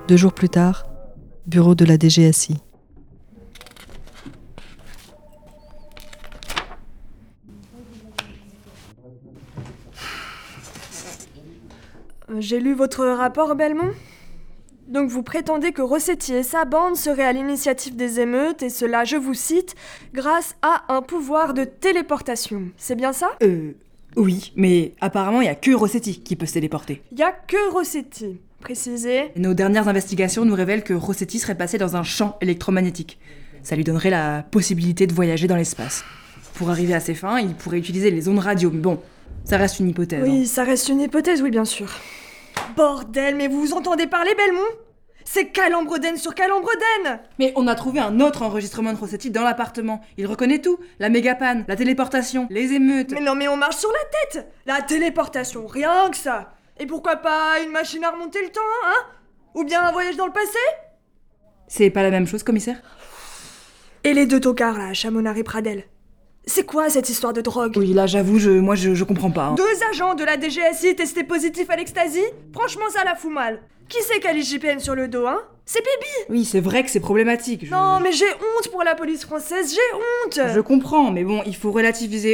2 jours plus tard, bureau de la DGSI. J'ai lu votre rapport, Belmont. Donc vous prétendez que Rossetti et sa bande seraient à l'initiative des émeutes, et cela, je vous cite, grâce à un pouvoir de téléportation. C'est bien ça ? Oui, mais apparemment il y a que Rossetti qui peut se téléporter. Y a que Rossetti. Précisez. Nos dernières investigations nous révèlent que Rossetti serait passé dans un champ électromagnétique. Ça lui donnerait la possibilité de voyager dans l'espace. Pour arriver à ses fins, il pourrait utiliser les ondes radio, mais bon, ça reste une hypothèse. Oui, ça reste une hypothèse, oui, bien sûr. Bordel, mais vous vous entendez parler, Belmont ? C'est Calembredaine sur Calembredaine ! Mais on a trouvé un autre enregistrement de Rossetti dans l'appartement. Il reconnaît tout. La mégapanne, la téléportation, les émeutes. Mais non, mais on marche sur la tête ! La téléportation, rien que ça ! Et pourquoi pas une machine à remonter le temps, hein ? Ou bien un voyage dans le passé ? C'est pas la même chose, commissaire ? Et les 2 tocards, là, Chamonard et Pradel. C'est quoi cette histoire de drogue ? Oui, là j'avoue, je comprends pas. 2 agents de la DGSI testés positifs à l'ecstasy ? Franchement, ça la fout mal. Qui c'est qui a l'IGPN sur le dos, hein ? C'est Bibi ! Oui, c'est vrai que c'est problématique. Non, mais j'ai honte pour la police française, j'ai honte ! Je comprends, mais bon, il faut relativiser